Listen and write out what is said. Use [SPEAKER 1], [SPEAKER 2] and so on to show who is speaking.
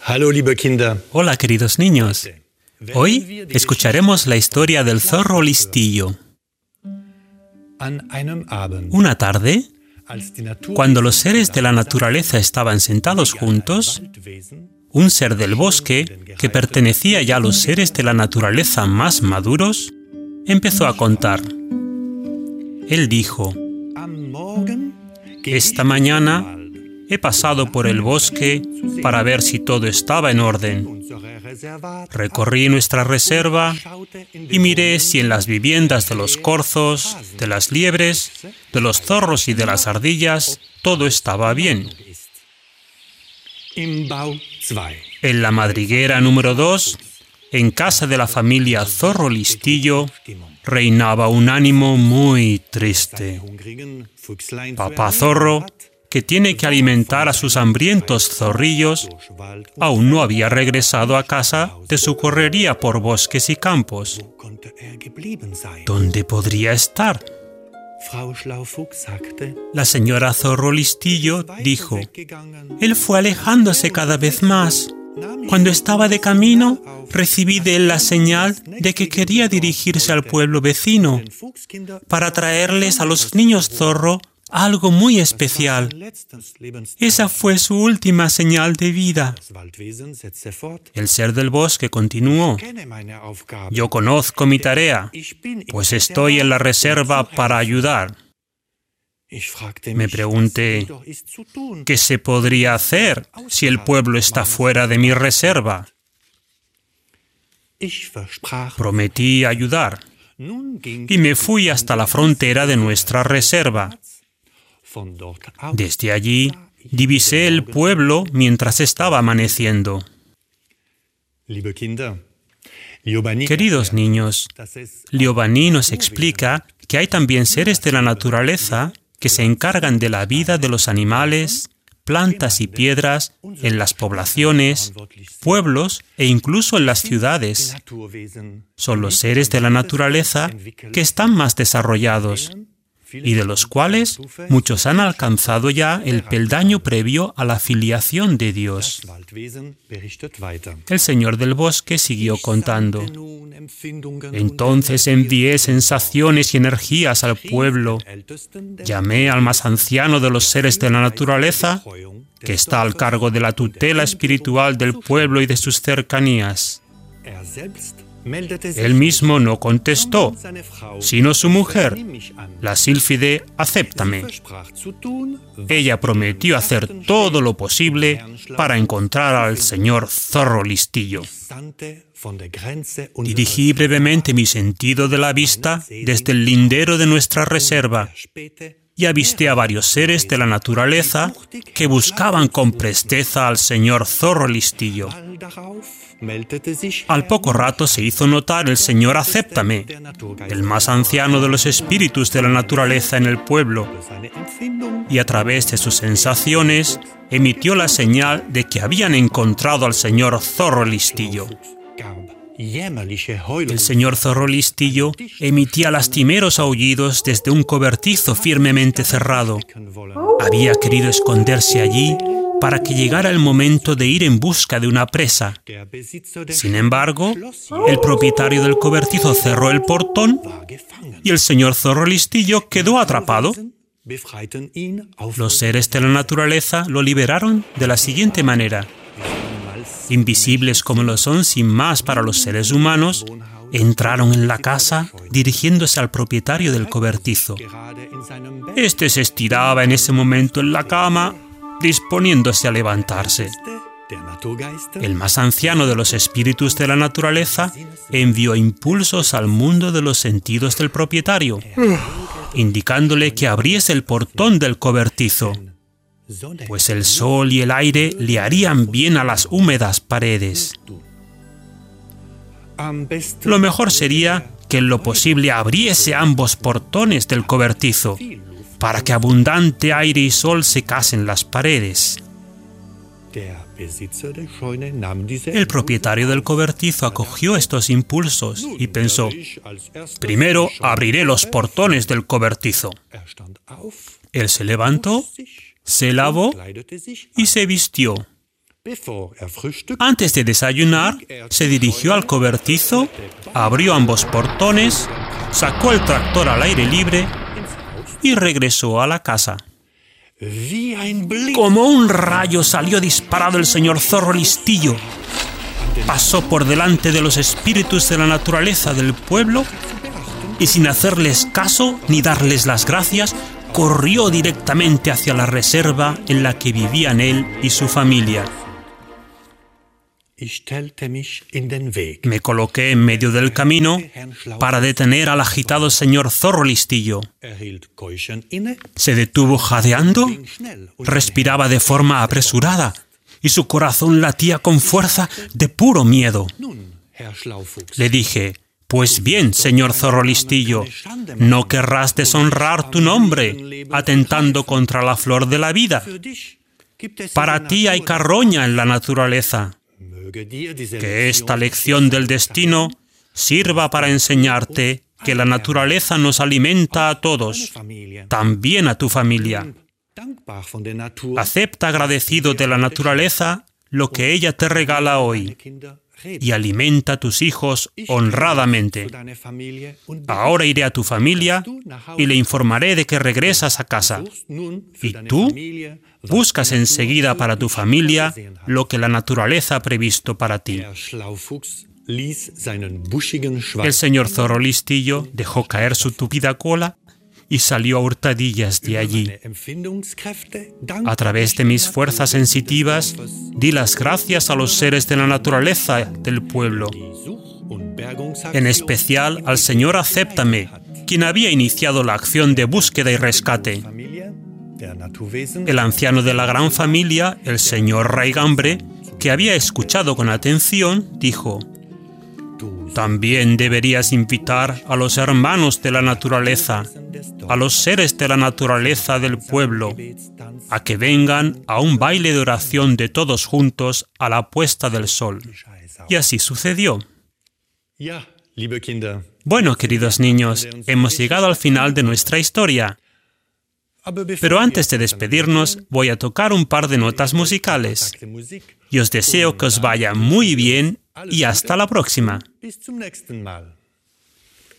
[SPEAKER 1] Hallo, liebe Kinder.
[SPEAKER 2] Hola, queridos niños. Hoy escucharemos la historia del zorro listillo. Una tarde, cuando los seres de la naturaleza estaban sentados juntos, un ser del bosque, que pertenecía ya a los seres de la naturaleza más maduros, empezó a contar. Él dijo: esta mañana he pasado por el bosque para ver si todo estaba en orden. Recorrí nuestra reserva y miré si en las viviendas de los corzos, de las liebres, de los zorros y de las ardillas todo estaba bien. En la madriguera número 2, en casa de la familia Zorro Listillo, reinaba un ánimo muy triste. Papá Zorro, que tiene que alimentar a sus hambrientos zorrillos, aún no había regresado a casa de su correría por bosques y campos. ¿Dónde podría estar? La señora Zorro Listillo dijo: él fue alejándose cada vez más. Cuando estaba de camino, recibí de él la señal de que quería dirigirse al pueblo vecino para traerles a los niños zorro algo muy especial. Esa fue su última señal de vida. El ser del bosque continuó: yo conozco mi tarea, pues estoy en la reserva para ayudar. Me pregunté, ¿qué se podría hacer si el pueblo está fuera de mi reserva? Prometí ayudar y me fui hasta la frontera de nuestra reserva. Desde allí divisé el pueblo mientras estaba amaneciendo. Queridos niños, Liobani nos explica que hay también seres de la naturaleza que se encargan de la vida de los animales, plantas y piedras en las poblaciones, pueblos e incluso en las ciudades. Son los seres de la naturaleza que están más desarrollados y de los cuales muchos han alcanzado ya el peldaño previo a la filiación de Dios. El señor del bosque siguió contando: entonces envié sensaciones y energías al pueblo. Llamé al más anciano de los seres de la naturaleza, que está al cargo de la tutela espiritual del pueblo y de sus cercanías. Él mismo no contestó, sino su mujer, la sílfide Acéptame. Ella prometió hacer todo lo posible para encontrar al señor Zorro Listillo. Dirigí brevemente mi sentido de la vista desde el lindero de nuestra reserva y avisté a varios seres de la naturaleza que buscaban con presteza al señor Zorro Listillo. Al poco rato se hizo notar el señor Acéptame, el más anciano de los espíritus de la naturaleza en el pueblo, y a través de sus sensaciones emitió la señal de que habían encontrado al señor Zorro Listillo. El señor Zorro Listillo emitía lastimeros aullidos desde un cobertizo firmemente cerrado. Había querido esconderse allí para que llegara el momento de ir en busca de una presa. Sin embargo, el propietario del cobertizo cerró el portón y el señor Zorro Listillo quedó atrapado. Los seres de la naturaleza lo liberaron de la siguiente manera. Invisibles como lo son sin más para los seres humanos, entraron en la casa dirigiéndose al propietario del cobertizo. Este se estiraba en ese momento en la cama, disponiéndose a levantarse. El más anciano de los espíritus de la naturaleza envió impulsos al mundo de los sentidos del propietario, indicándole que abriese el portón del cobertizo, pues el sol y el aire le harían bien a las húmedas paredes. Lo mejor sería que en lo posible abriese ambos portones del cobertizo, para que abundante aire y sol secasen las paredes. El propietario del cobertizo acogió estos impulsos y pensó: primero abriré los portones del cobertizo. Él se levantó, se lavó y se vistió. Antes de desayunar, se dirigió al cobertizo, abrió ambos portones, sacó el tractor al aire libre y regresó a la casa. Como un rayo salió disparado el señor Zorro Listillo. Pasó por delante de los espíritus de la naturaleza del pueblo y sin hacerles caso ni darles las gracias, corrió directamente hacia la reserva en la que vivían él y su familia. Me coloqué en medio del camino para detener al agitado señor Zorro Listillo. Se detuvo jadeando, respiraba de forma apresurada y su corazón latía con fuerza de puro miedo. Le dije: «Pues bien, señor Zorro Listillo, ¿no querrás deshonrar tu nombre atentando contra la flor de la vida? Para ti hay carroña en la naturaleza. Que esta lección del destino sirva para enseñarte que la naturaleza nos alimenta a todos, también a tu familia. Acepta agradecido de la naturaleza lo que ella te regala hoy y alimenta a tus hijos honradamente. Ahora iré a tu familia y le informaré de que regresas a casa. Y tú buscas enseguida para tu familia lo que la naturaleza ha previsto para ti». El señor Zorro Listillo dejó caer su tupida cola y salió a hurtadillas de allí. A través de mis fuerzas sensitivas, di las gracias a los seres de la naturaleza del pueblo, en especial al señor Acéptame, quien había iniciado la acción de búsqueda y rescate. El anciano de la gran familia, el señor Raigambre, que había escuchado con atención, dijo: «También deberías invitar a los hermanos de la naturaleza, a los seres de la naturaleza del pueblo, a que vengan a un baile de oración de todos juntos a la puesta del sol». Y así sucedió. Bueno, queridos niños, hemos llegado al final de nuestra historia. Pero antes de despedirnos, voy a tocar un par de notas musicales. Y os deseo que os vaya muy bien y hasta la próxima.